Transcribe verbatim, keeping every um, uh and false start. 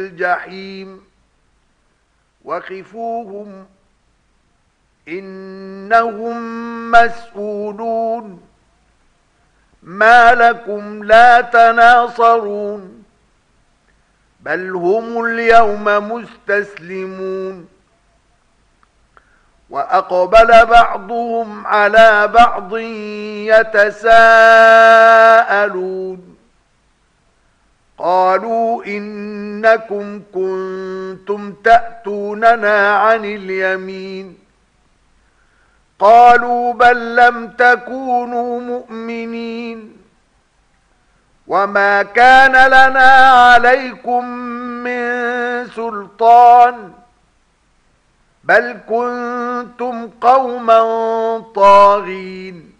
الجحيم وقفوهم إنهم مسؤولون ما لكم لا تناصرون بل هم اليوم مستسلمون وأقبل بعضهم على بعض يتساءلون قالوا إنكم كنتم تأتوننا عن اليمين قالوا بل لم تكونوا مؤمنين وما كان لنا عليكم من سلطان بل كنتم قوما طاغين